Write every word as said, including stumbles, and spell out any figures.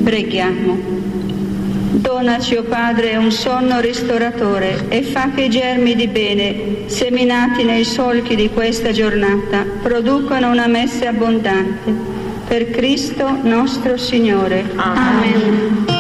Preghiamo. Donaci, o Padre, un sonno ristoratore e fa che i germi di bene, seminati nei solchi di questa giornata, producano una messe abbondante. Per Cristo nostro Signore. Amen. Amen.